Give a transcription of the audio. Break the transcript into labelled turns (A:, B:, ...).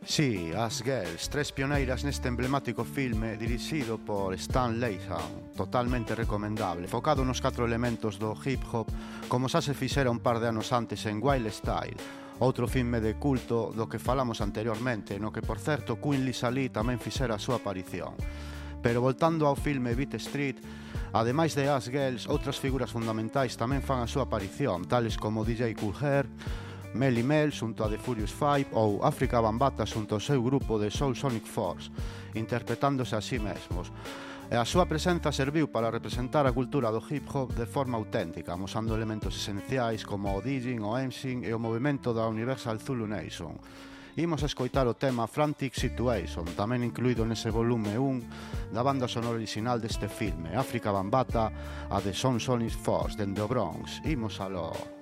A: Sí, As Girls, tres pioneiras neste emblemático filme dirixido por Stan Lathan, totalmente recomendable, focado nos 4 elementos do hip-hop, como xa se fixera un par de anos antes en Wild Style, outro filme de culto do que falamos anteriormente, no que, por certo, Queen Lizzie tamén fixera a súa aparición. Pero voltando ao filme Beat Street, ademais de As Girls, outras figuras fundamentais tamén fan a súa aparición, tales como DJ Kool Herc, Melle Mel xunto a The Furious Five ou Afrika Bambaataa xunto ao seu grupo de Soul Sonic Force, interpretándose a sí mesmos. E a súa presenza serviu para representar a cultura do hip-hop de forma auténtica, amosando elementos esenciais como o DJing, o MCing e o movimento da Universal Zulu Nation. Imos a escoitar o tema Frantic Situation, tamén incluído nese volume 1 da banda sonora original deste filme, Afrika Bambaataa, a The Soul Sonic Force, dende o Bronx. Imos aló.